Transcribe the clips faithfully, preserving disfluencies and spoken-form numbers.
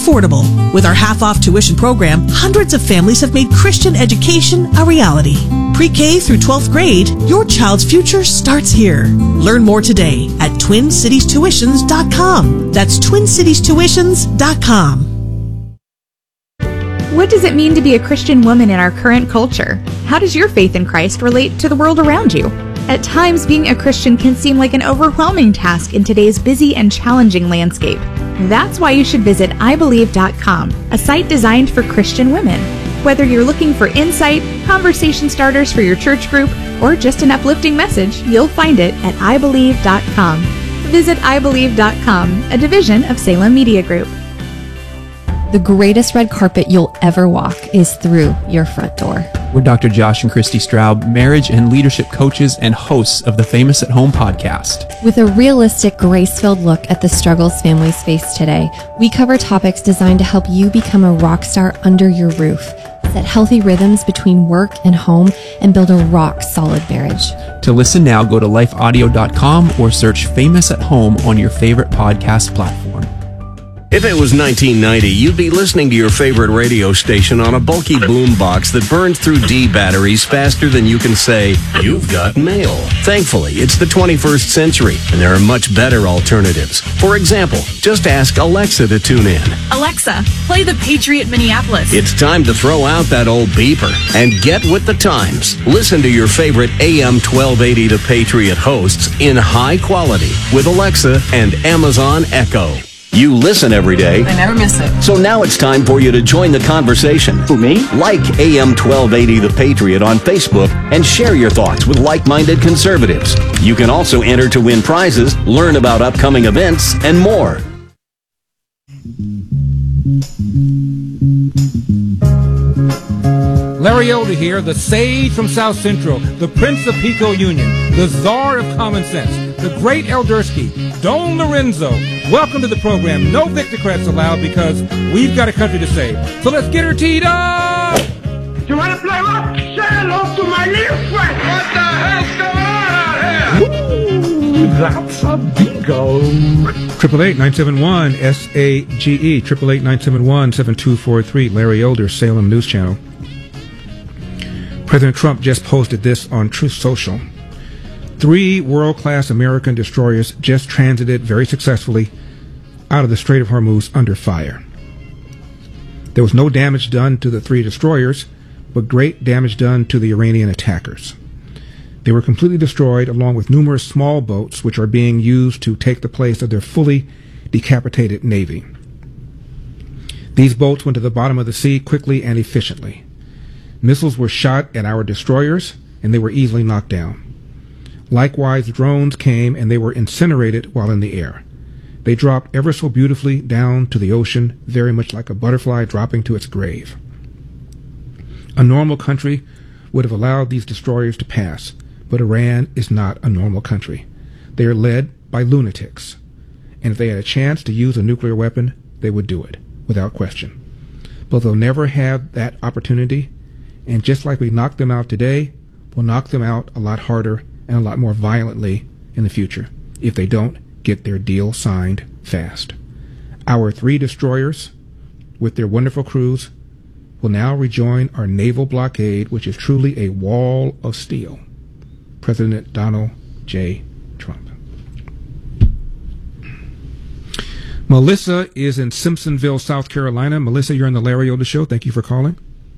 affordable. With our half-off tuition program, hundreds of families have made Christian education a reality. Pre-K through twelfth grade, your child's future starts here. Learn more today at twin cities tuitions dot com. That's twin cities tuitions dot com. What does it mean to be a Christian woman in our current culture? How does your faith in Christ relate to the world around you? At times, being a Christian can seem like an overwhelming task in today's busy and challenging landscape. That's why you should visit i believe dot com, a site designed for Christian women. Whether you're looking for insight, conversation starters for your church group, or just an uplifting message, you'll find it at i believe dot com. Visit i believe dot com, a division of Salem Media Group. The greatest red carpet you'll ever walk is through your front door. We're Doctor Josh and Christy Straub, marriage and leadership coaches and hosts of the Famous at Home podcast. With a realistic, grace-filled look at the struggles families face today, we cover topics designed to help you become a rock star under your roof, set healthy rhythms between work and home, and build a rock-solid marriage. To listen now, go to life audio dot com or search Famous at Home on your favorite podcast platform. If it was nineteen ninety, you'd be listening to your favorite radio station on a bulky boombox that burns through D batteries faster than you can say, "You've got mail." Thankfully, it's the twenty-first century, and there are much better alternatives. For example, just ask Alexa to tune in. Alexa, play the Patriot Minneapolis. It's time to throw out that old beeper and get with the times. Listen to your favorite A M twelve eighty The Patriot hosts in high quality with Alexa and Amazon Echo. You listen every day. I never miss it. So now it's time for you to join the conversation. Who, me? Like A M twelve eighty The Patriot on Facebook and share your thoughts with like-minded conservatives. You can also enter to win prizes, learn about upcoming events, and more. Larry Elder here, the sage from South Central, the Prince of Pico Union, the Czar of Common Sense, the great Eldersky, Don Lorenzo. Welcome to the program. No Victocrats allowed because we've got a country to save. So let's get her teed up! You want to play rock? Say hello to my little friend. What the hell's going on out here? Ooh, that's a bingo. Triple eight nine seven one S A G E. Triple eight nine seven one seven two four three. Larry Elder, Salem News Channel. President Trump just posted this on Truth Social. Three world-class American destroyers just transited very successfully out of the Strait of Hormuz under fire. There was no damage done to the three destroyers, but great damage done to the Iranian attackers. They were completely destroyed along with numerous small boats which are being used to take the place of their fully decapitated navy. These boats went to the bottom of the sea quickly and efficiently. Missiles were shot at our destroyers, and they were easily knocked down. Likewise, drones came, and they were incinerated while in the air. They dropped ever so beautifully down to the ocean, very much like a butterfly dropping to its grave. A normal country would have allowed these destroyers to pass, but Iran is not a normal country. They are led by lunatics, and if they had a chance to use a nuclear weapon, they would do it, without question. But they'll never have that opportunity. And just like we knocked them out today, we'll knock them out a lot harder and a lot more violently in the future if they don't get their deal signed fast. Our three destroyers, with their wonderful crews, will now rejoin our naval blockade, which is truly a wall of steel. President Donald J. Trump. Melissa is in Simpsonville, South Carolina. Melissa, you're on the Larry Elder Show. Thank you for calling.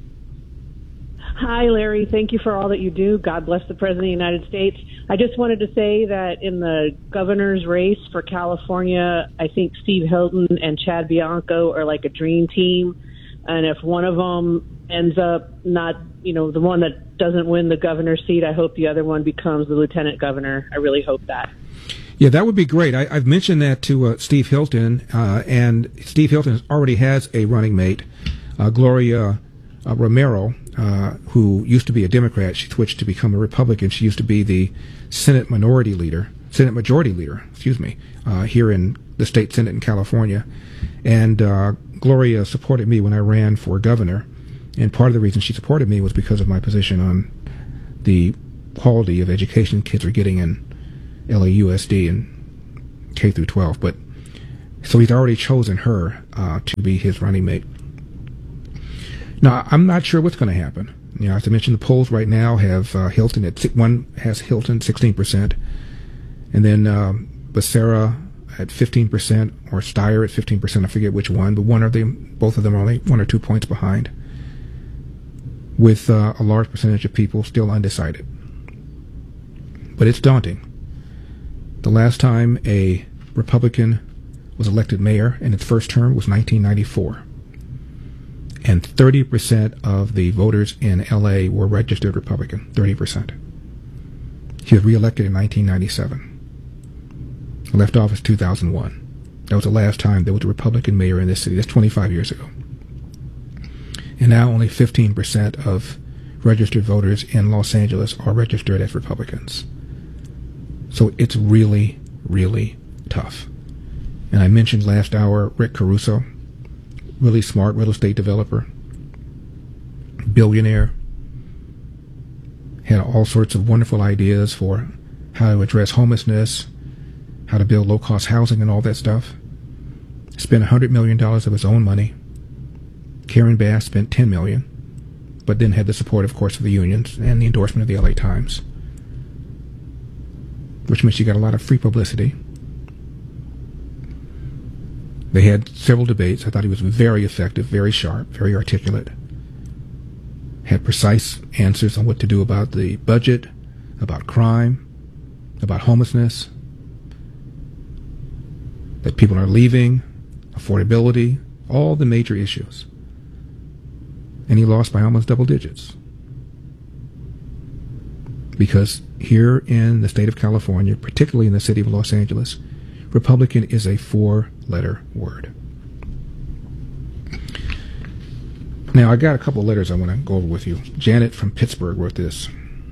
Hi, Larry. Thank you for all that you do. God bless the President of the United States. I just wanted to say that in the governor's race for California, I think Steve Hilton and Chad Bianco are like a dream team. And if one of them ends up not, you know, the one that doesn't win the governor's seat, I hope the other one becomes the lieutenant governor. I really hope that. Yeah, that would be great. I, I've mentioned that to uh, Steve Hilton, uh, and Steve Hilton already has a running mate, uh, Gloria uh, Romero, uh, who used to be a Democrat. She switched to become a Republican. She used to be the Senate minority leader, Senate majority leader, excuse me, uh, here in the state Senate in California. And uh, Gloria supported me when I ran for governor. And part of the reason she supported me was because of my position on the quality of education kids are getting in L A U S D and K through twelve. But So he's already chosen her uh, to be his running mate. Now, I'm not sure what's going to happen. You know, as I mentioned, the polls right now have uh, Hilton at one has Hilton sixteen percent, and then um, Becerra at fifteen percent, or Steyer at fifteen percent. I forget which one, but one of them, both of them are only one or two points behind, with uh, a large percentage of people still undecided. But it's daunting. The last time a Republican was elected mayor in its first term was nineteen ninety-four. And thirty percent of the voters in L A were registered Republican, thirty percent. He was reelected in nineteen ninety-seven. He left office two thousand one. That was the last time there was a Republican mayor in this city. That's twenty-five years ago. And now only fifteen percent of registered voters in Los Angeles are registered as Republicans. So it's really, really tough. And I mentioned last hour Rick Caruso, really smart real estate developer, billionaire, had all sorts of wonderful ideas for how to address homelessness, how to build low-cost housing and all that stuff. Spent one hundred million dollars of his own money. Karen Bass spent ten million dollars, but then had the support, of course, of the unions and the endorsement of the L A Times, which means you got a lot of free publicity. They had several debates. I thought he was very effective, very sharp, very articulate. Had precise answers on what to do about the budget, about crime, about homelessness, that people are leaving, affordability, all the major issues. And he lost by almost double digits. Because here in the state of California, particularly in the city of Los Angeles, Republican is a four-letter word. Now, I got a couple of letters I want to go over with you. Janet from Pittsburgh wrote this.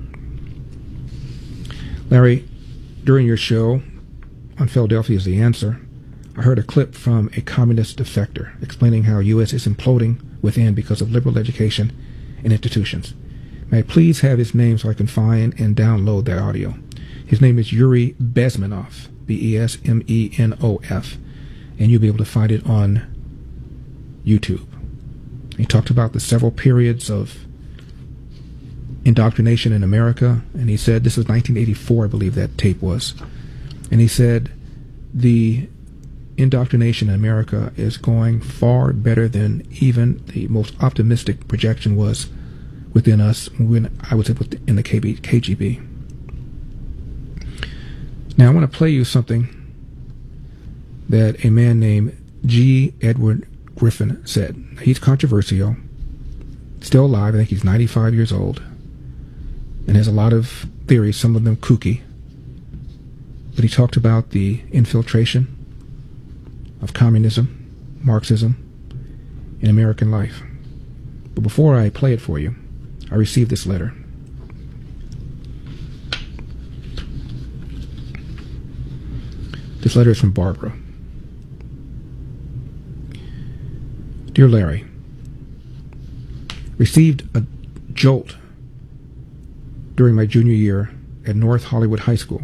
Larry, during your show on Philadelphia is the Answer, I heard a clip from a communist defector explaining how U S is imploding within because of liberal education and institutions. May I please have his name so I can find and download that audio? His name is Yuri Bezmenov. B E S M E N O F, and you'll be able to find it on YouTube. He talked about the several periods of indoctrination in America, and he said, this was nineteen eighty-four, I believe that tape was, and he said the indoctrination in America is going far better than even the most optimistic projection was within us, when I was in the K G B. Now, I want to play you something that a man named G. Edward Griffin said. He's controversial, still alive. I think he's ninety-five years old, and has a lot of theories, some of them kooky. But he talked about the infiltration of communism, Marxism, in American life. But before I play it for you, I received this letter. This letter is from Barbara. Dear Larry, received a jolt during my junior year at North Hollywood High School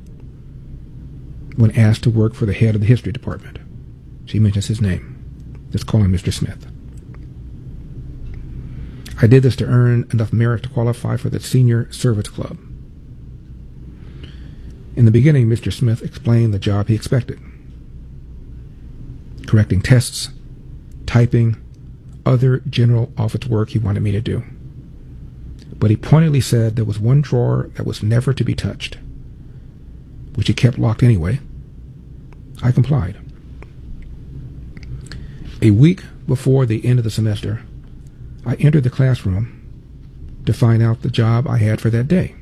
when asked to work for the head of the history department. She mentions his name. Let's call him Mister Smith. I did this to earn enough merit to qualify for the Senior Service Club. In the beginning, Mister Smith explained the job he expected. Correcting tests, typing, other general office work he wanted me to do. But he pointedly said there was one drawer that was never to be touched, which he kept locked anyway. I complied. A week before the end of the semester, I entered the classroom to find out the job I had for that day.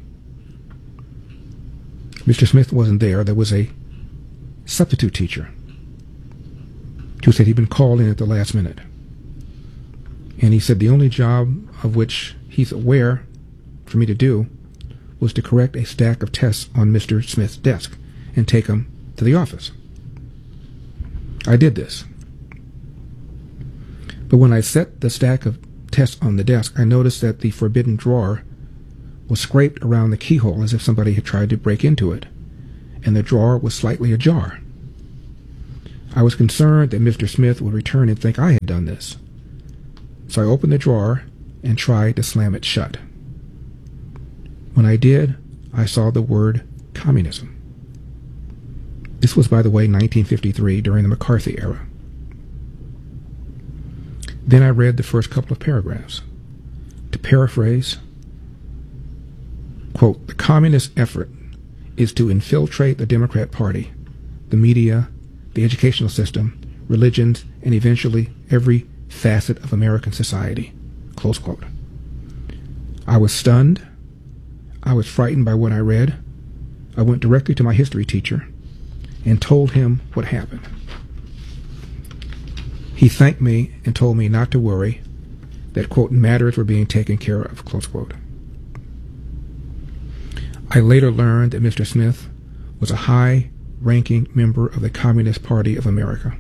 Mister Smith wasn't there. There was a substitute teacher who said he'd been called in at the last minute. And he said the only job of which he's aware for me to do was to correct a stack of tests on Mister Smith's desk and take them to the office. I did this. But when I set the stack of tests on the desk, I noticed that the forbidden drawer was scraped around the keyhole as if somebody had tried to break into it, and the drawer was slightly ajar. I was concerned that Mister Smith would return and think I had done this. So I opened the drawer and tried to slam it shut. When I did, I saw the word communism. This was, by the way, nineteen fifty-three, during the McCarthy era. Then I read the first couple of paragraphs. To paraphrase, quote, "The communist effort is to infiltrate the Democrat Party, the media, the educational system, religions, and eventually every facet of American society," close quote. I was stunned. I was frightened by what I read. I went directly to my history teacher and told him what happened. He thanked me and told me not to worry, that, quote, "matters were being taken care of," close quote. I later learned that Mister Smith was a high-ranking member of the Communist Party of America.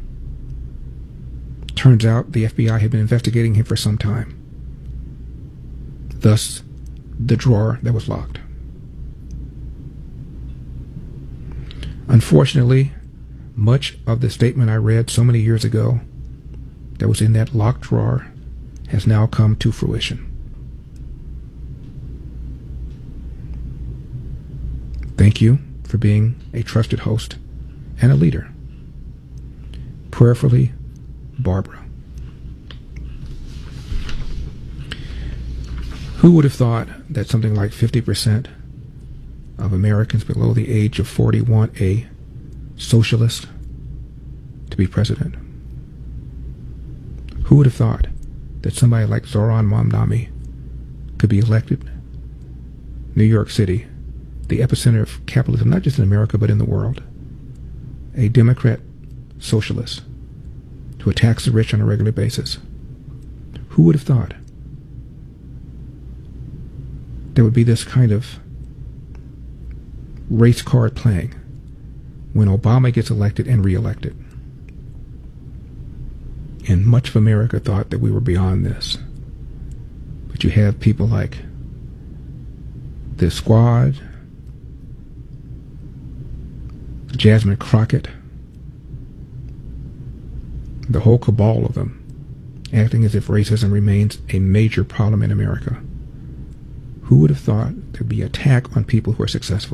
Turns out the F B I had been investigating him for some time. Thus, the drawer that was locked. Unfortunately, much of the statement I read so many years ago that was in that locked drawer has now come to fruition. Thank you for being a trusted host and a leader. Prayerfully, Barbara. Who would have thought that something like fifty percent of Americans below the age of forty want a socialist to be president? Who would have thought that somebody like Zoran Mamdani could be elected? New York City, the epicenter of capitalism, not just in America, but in the world. A Democrat socialist who attacks the rich on a regular basis. Who would have thought there would be this kind of race card playing when Obama gets elected and reelected? And much of America thought that we were beyond this. But you have people like the Squad, Jasmine Crockett, the whole cabal of them, acting as if racism remains a major problem in America. Who would have thought there'd be an attack on people who are successful?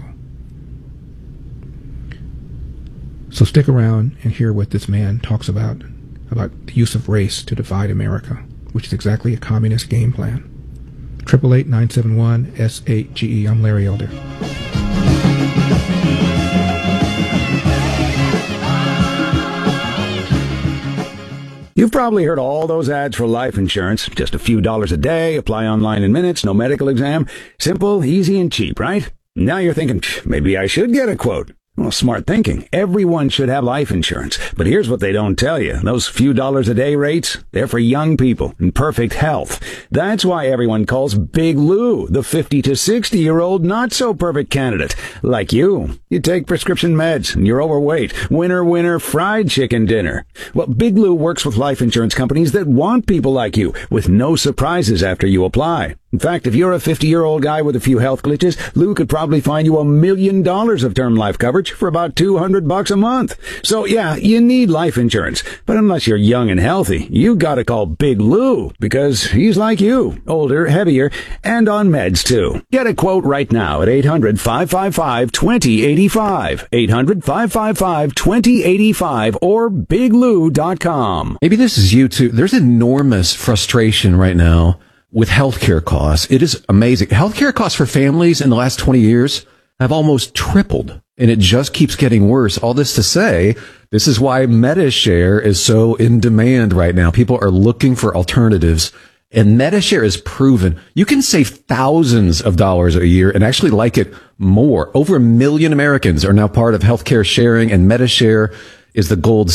So stick around and hear what this man talks about, about the use of race to divide America, which is exactly a communist game plan. eight eight eight, nine seven one, S eight G E. I'm Larry Elder. You've probably heard all those ads for life insurance. Just a few dollars a day, apply online in minutes, no medical exam. Simple, easy, and cheap, right? Now you're thinking, maybe I should get a quote. Well, smart thinking. Everyone should have life insurance. But here's what they don't tell you. Those few dollars a day rates, they're for young people in perfect health. That's why everyone calls Big Lou the fifty to sixty year old not so perfect candidate. Like you. You take prescription meds and you're overweight. Winner, winner, fried chicken dinner. Well, Big Lou works with life insurance companies that want people like you with no surprises after you apply. In fact, if you're a fifty-year-old guy with a few health glitches, Lou could probably find you a million dollars of term life coverage for about two hundred bucks a month. So yeah, you need life insurance. But unless you're young and healthy, you gotta call Big Lou because he's like you, older, heavier, and on meds too. Get a quote right now at eight hundred, five five five, two zero eight five, eight hundred, five five five, two zero eight five, or big lou dot com. Maybe this is you too. There's enormous frustration right now with healthcare costs. It is amazing. Healthcare costs for families in the last twenty years have almost tripled, and it just keeps getting worse. All this to say, this is why MediShare is so in demand right now. People are looking for alternatives, and MediShare is proven. You can save thousands of dollars a year and actually like it more. Over a million Americans are now part of healthcare sharing, and MediShare is the gold